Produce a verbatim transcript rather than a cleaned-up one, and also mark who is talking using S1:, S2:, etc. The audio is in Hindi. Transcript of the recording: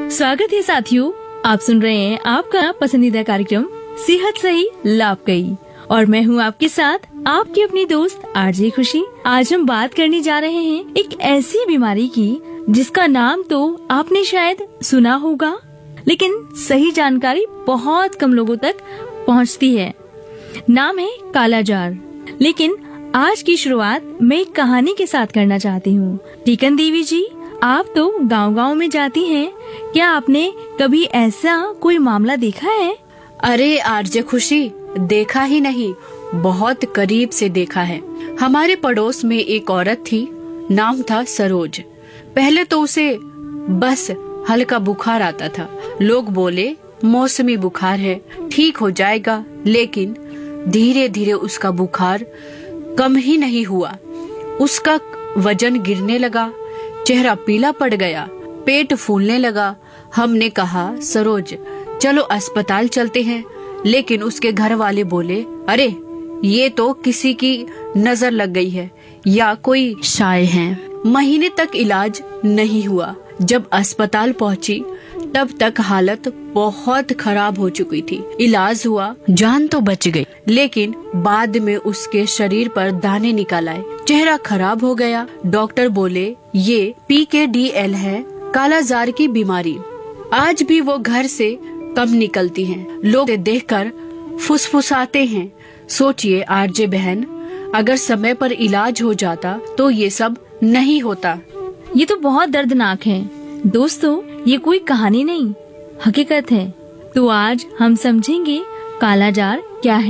S1: स्वागत है साथियों, आप सुन रहे हैं आपका पसंदीदा कार्यक्रम सेहत सही लाभ कई और मैं हूं आपके साथ आपकी अपनी दोस्त आरजे खुशी। आज हम बात करने जा रहे हैं एक ऐसी बीमारी की जिसका नाम तो आपने शायद सुना होगा, लेकिन सही जानकारी बहुत कम लोगों तक पहुंचती है। नाम है कालाजार। लेकिन आज की शुरुआत मैं एक कहानी के साथ करना चाहती हूँ। टीकन देवी जी, आप तो गांव-गांव में जाती हैं, क्या आपने कभी ऐसा कोई मामला देखा है?
S2: अरे आरजे खुशी, देखा ही नहीं, बहुत करीब से देखा है। हमारे पड़ोस में एक औरत थी, नाम था सरोज। पहले तो उसे बस हल्का बुखार आता था। लोग बोले मौसमी बुखार है, ठीक हो जाएगा, लेकिन धीरे धीरे उसका बुखार कम ही नहीं हुआ। उसका वजन गिरने लगा, चेहरा पीला पड़ गया, पेट फूलने लगा। हमने कहा सरोज चलो अस्पताल चलते हैं, लेकिन उसके घर वाले बोले अरे ये तो किसी की नजर लग गई है या कोई शाय है। महीने तक इलाज नहीं हुआ। जब अस्पताल पहुंची तब तक हालत बहुत खराब हो चुकी थी। इलाज हुआ, जान तो बच गई, लेकिन बाद में उसके शरीर पर दाने निकल आए, चेहरा खराब हो गया। डॉक्टर बोले ये पी के डी एल है, कालाजार की बीमारी। आज भी वो घर से कम निकलती हैं। लोग देखकर फुसफुसाते हैं। सोचिए आरजे बहन, अगर समय पर इलाज हो जाता तो ये सब नहीं होता।
S1: ये तो बहुत दर्दनाक है दोस्तों, ये कोई कहानी नहीं, हकीकत है। तो आज हम समझेंगे कालाजार क्या है।